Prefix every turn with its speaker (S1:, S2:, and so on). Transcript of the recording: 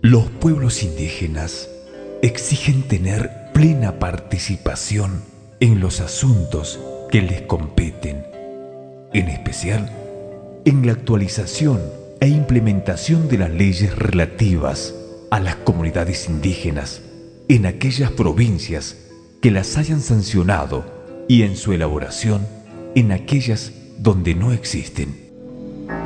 S1: Los pueblos indígenas exigen tener plena participación en los asuntos que les competen, en especial en la actualización e implementación de las leyes relativas a las comunidades indígenas en aquellas provincias que las hayan sancionado y en su elaboración en aquellas donde no existen.